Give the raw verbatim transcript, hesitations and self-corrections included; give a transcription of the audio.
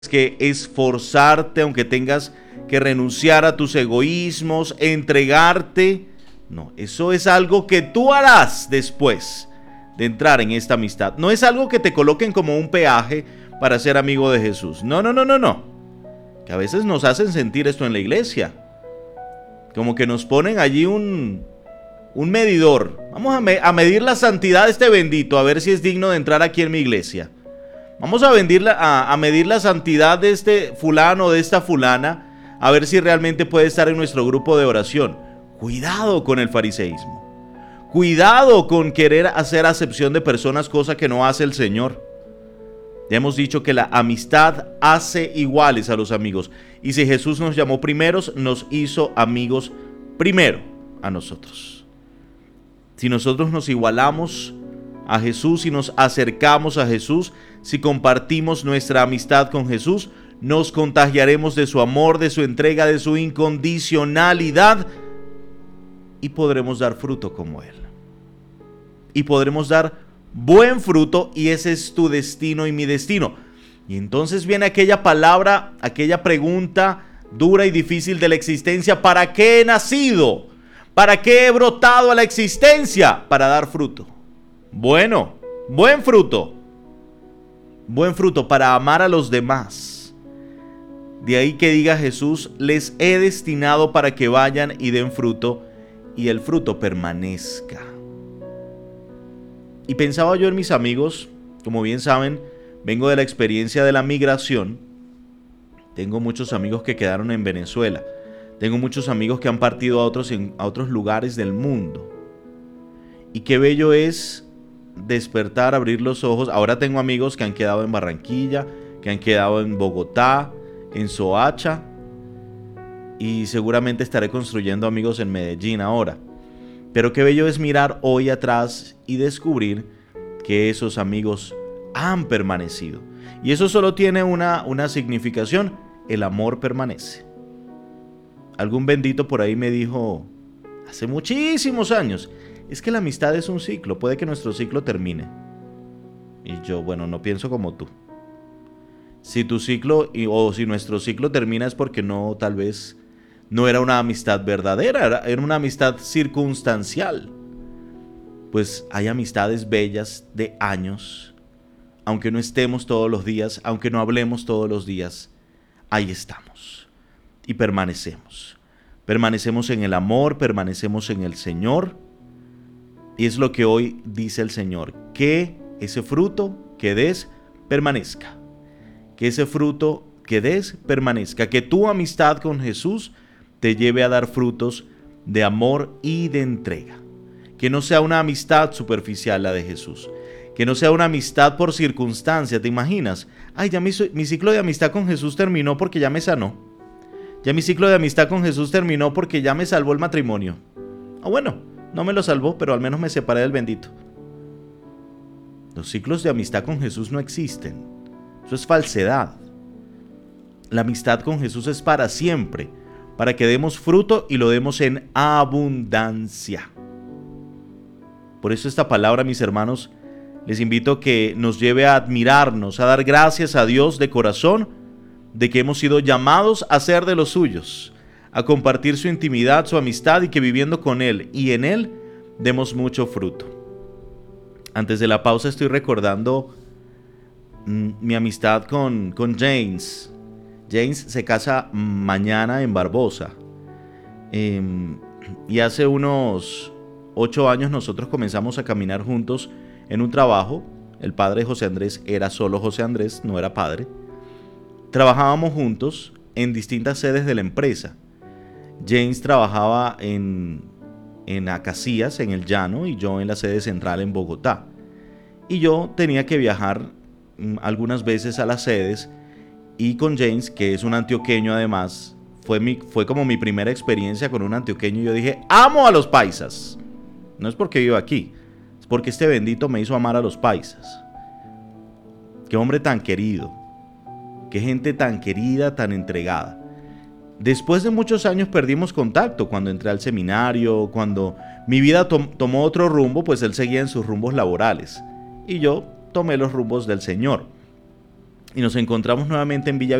que esforzarte, aunque tengas que renunciar a tus egoísmos, entregarte. No, eso es algo que tú harás después de entrar en esta amistad. No es algo que te coloquen como un peaje para ser amigo de Jesús. No, no, no, no, no. Que a veces nos hacen sentir esto en la iglesia. Como que nos ponen allí un, un medidor. Vamos a, me, a medir la santidad de este bendito, a ver si es digno de entrar aquí en mi iglesia. Vamos a, vendirla, a, a medir la santidad de este fulano o de esta fulana, a ver si realmente puede estar en nuestro grupo de oración. Cuidado con el fariseísmo. Cuidado con querer hacer acepción de personas, cosa que no hace el Señor. Ya hemos dicho que la amistad hace iguales a los amigos. Y si Jesús nos llamó primeros, nos hizo amigos primero a nosotros. Si nosotros nos igualamos a Jesús y nos acercamos a Jesús, si compartimos nuestra amistad con Jesús, nos contagiaremos de su amor, de su entrega, de su incondicionalidad y podremos dar fruto como Él. Y podremos dar buen fruto y ese es tu destino y mi destino. Y entonces viene aquella palabra, aquella pregunta dura y difícil de la existencia: ¿para qué he nacido? ¿Para qué he brotado a la existencia? Para dar fruto. Bueno, buen fruto. Buen fruto para amar a los demás. De ahí que diga Jesús: les he destinado para que vayan y den fruto y el fruto permanezca. Y pensaba yo en mis amigos, como bien saben, vengo de la experiencia de la migración. Tengo muchos amigos que quedaron en Venezuela. Tengo muchos amigos que han partido a otros, a otros lugares del mundo. Y qué bello es despertar, abrir los ojos. Ahora tengo amigos que han quedado en Barranquilla, que han quedado en Bogotá, en Soacha, y seguramente estaré construyendo amigos en Medellín ahora. Pero qué bello es mirar hoy atrás y descubrir que esos amigos han permanecido. Y eso solo tiene una, una significación: el amor permanece. Algún bendito por ahí me dijo hace muchísimos años: es que la amistad es un ciclo, puede que nuestro ciclo termine. Y yo, bueno, no pienso como tú. Si tu ciclo o si nuestro ciclo termina es porque no, tal vez no era una amistad verdadera, era, era una amistad circunstancial. Pues hay amistades bellas de años, aunque no estemos todos los días, aunque no hablemos todos los días, ahí estamos y permanecemos. Permanecemos en el amor, permanecemos en el Señor. Y es lo que hoy dice el Señor: que ese fruto que des permanezca. Que ese fruto que des permanezca. Que tu amistad con Jesús te lleve a dar frutos de amor y de entrega. Que no sea una amistad superficial la de Jesús. Que no sea una amistad por circunstancia. ¿Te imaginas? Ay, ya mi, mi ciclo de amistad con Jesús terminó porque ya me sanó. Ya mi ciclo de amistad con Jesús terminó porque ya me salvó el matrimonio. Ah, bueno, no me lo salvó, pero al menos me separé del bendito. Los ciclos de amistad con Jesús no existen. Eso es falsedad. La amistad con Jesús es para siempre, para que demos fruto y lo demos en abundancia. Por eso esta palabra, mis hermanos, les invito a que nos lleve a admirarnos, a dar gracias a Dios de corazón, de que hemos sido llamados a ser de los suyos, a compartir su intimidad, su amistad, y que viviendo con Él y en Él demos mucho fruto. Antes de la pausa estoy recordando mmm, mi amistad con, con James. James se casa mañana en Barbosa. Eh, y hace unos ocho años nosotros comenzamos a caminar juntos en un trabajo. El padre José Andrés era solo José Andrés, no era padre. Trabajábamos juntos en distintas sedes de la empresa. James trabajaba en, en Acacías, en el Llano, y yo en la sede central en Bogotá. Y yo tenía que viajar mm, algunas veces a las sedes, y con James, que es un antioqueño además, fue, mi, fue como mi primera experiencia con un antioqueño, y yo dije: amo a los paisas. No es porque vivo aquí, es porque este bendito me hizo amar a los paisas. Qué hombre tan querido, qué gente tan querida, tan entregada. Después de muchos años perdimos contacto. Cuando entré al seminario, cuando mi vida tom- tomó otro rumbo, pues él seguía en sus rumbos laborales y yo tomé los rumbos del Señor. y nos encontramos nuevamente en Villa